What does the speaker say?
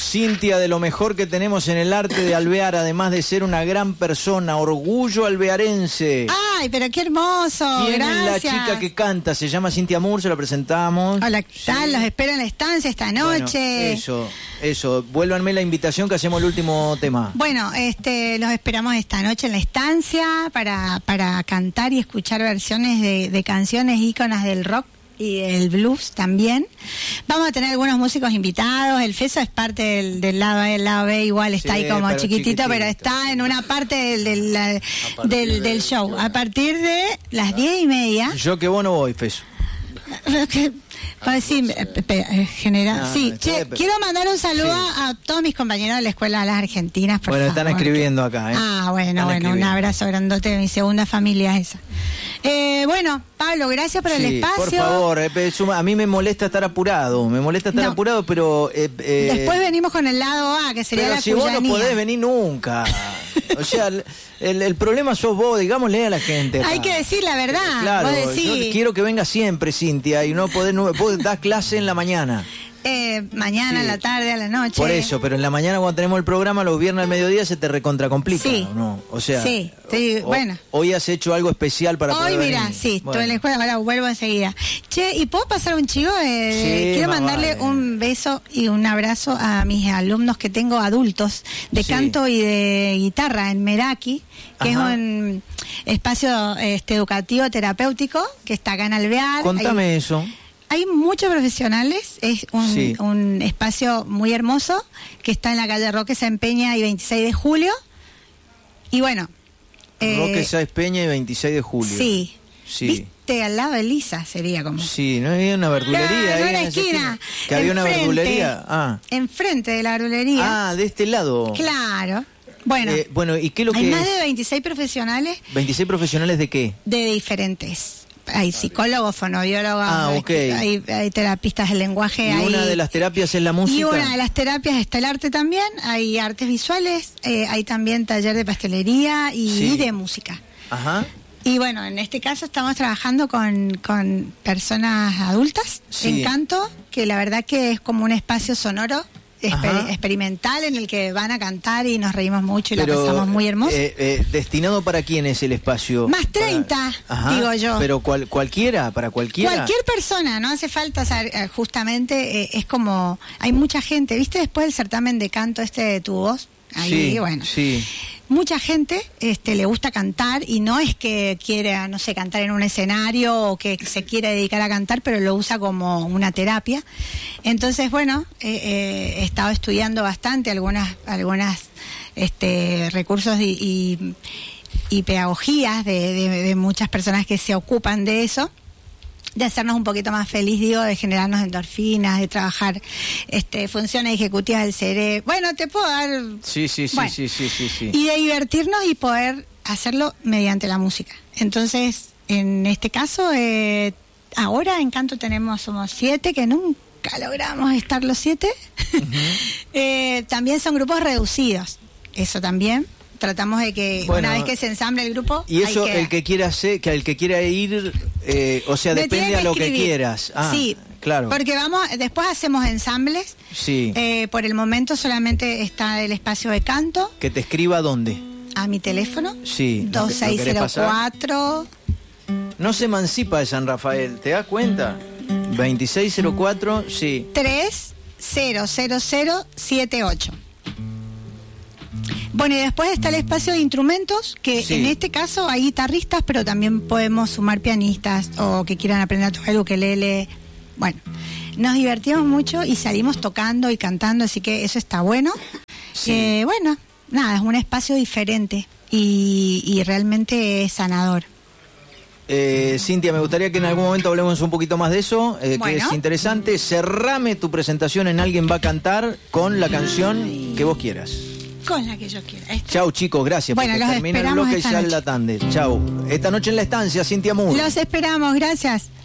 Cintia, de lo mejor que tenemos en el arte de alvear, además de ser una gran persona, orgullo alvearense. Ay, pero qué hermoso, ¿Quién gracias. es la chica que canta? Se llama Cintia Moore, se la presentamos. Hola, ¿qué tal? Los espero en la estancia esta noche. Bueno, eso. Vuélvanme la invitación que hacemos el último tema. Bueno, los esperamos esta noche en la estancia para cantar y escuchar versiones de canciones íconas del rock y el blues también. Vamos a tener algunos músicos invitados. El Feso es parte del lado A, el lado B igual está ahí como chiquitito, pero está en una parte del show. A partir de las 10:30. Yo que vos no voy, Feso. Quiero mandar un saludo a todos mis compañeros de la Escuela de las Argentinas, por favor. Están escribiendo acá, bueno, un abrazo grandote de mi segunda familia esa. Bueno, Pablo, gracias por el espacio. Por favor, a mí me molesta estar apurado, pero... después venimos con el lado A, que sería la si cuyanía. Vos no podés venir nunca. O sea, el problema sos vos, digámosle a la gente. Hay que decir la verdad. Claro, yo quiero que venga siempre, Cintia, y vos das clase en la mañana. Mañana, en la tarde, a la noche. Por eso, pero en la mañana cuando tenemos el programa, los viernes al mediodía se te recontracomplica, sí. ¿no? O sea, bueno. Hoy has hecho algo especial para hoy, poder mira, venir. Estoy en la escuela, ahora vuelvo enseguida. Che, ¿y puedo pasar un chivo? Quiero mandarle un beso y un abrazo a mis alumnos que tengo adultos de canto y de guitarra en Meraki, que es un espacio educativo terapéutico que está acá en Alvear. Contame eso. Hay muchos profesionales, es un espacio muy hermoso que está en la calle Roque Sáenz Peña y 26 de julio. Y bueno. Roque Sáenz Peña y 26 de julio. Sí. Viste, al lado de Elisa sería como. Sí, no había una verdulería ahí en la esquina. Que había una verdulería. Enfrente de la verdulería. De este lado. Claro. Bueno, ¿y qué es lo que hay más de 26 profesionales. ¿26 profesionales de qué? De diferentes. Hay psicólogos, fonobiólogos, hay terapistas del lenguaje. ¿Y una de las terapias es la música? Y una de las terapias está el arte también, hay artes visuales, hay también taller de pastelería y de música. Ajá. Y bueno, en este caso estamos trabajando con personas adultas en canto, que la verdad que es como un espacio sonoro. Experimental en el que van a cantar y nos reímos mucho y la pasamos muy hermoso. ¿Destinado para quién es el espacio? Más 30, digo yo. ¿Pero cualquiera? ¿Para cualquiera? Cualquier persona, no hace falta saber, justamente es como, hay mucha gente, ¿viste después del certamen de canto de Tu Voz? Ahí, mucha gente le gusta cantar y no es que quiera, no sé, cantar en un escenario o que se quiera dedicar a cantar, pero lo usa como una terapia. Entonces, bueno, he estado estudiando bastante algunas recursos y pedagogías de muchas personas que se ocupan de eso, de hacernos un poquito más feliz, de generarnos endorfinas, de trabajar funciones ejecutivas del cerebro. Bueno, te puedo dar... Sí. Y de divertirnos y poder hacerlo mediante la música. Entonces, en este caso, ahora en canto somos 7, que nunca logramos estar los 7. También son grupos reducidos. Eso también. Tratamos de que una vez que se ensamble el grupo... Y eso, el que quiera ir, depende a lo que quieras. Sí, claro. Porque después hacemos ensambles. Sí. Por el momento solamente está el espacio de canto. ¿Que te escriba dónde? A mi teléfono. Sí. 2604. No se emancipa de San Rafael, ¿te das cuenta? 2604, sí. 300078. Bueno, y después está el espacio de instrumentos, que en este caso hay guitarristas, pero también podemos sumar pianistas o que quieran aprender a tocar el ukelele. Bueno, nos divertimos mucho y salimos tocando y cantando, así que eso está bueno. Bueno, nada, es un espacio diferente y realmente es sanador. Cintia, me gustaría que en algún momento hablemos un poquito más de eso, que es interesante. Cerrame tu presentación en Alguien va a cantar con la canción que vos quieras. Con la que yo quiera. Chau, chicos, gracias. Bueno, los termina el bloque y sale la tande. Chau. Esta noche en la estancia, Cintia Moore. Los esperamos, gracias.